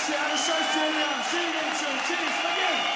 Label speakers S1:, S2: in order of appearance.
S1: Signature. See you again soon. Cheers. Thank you.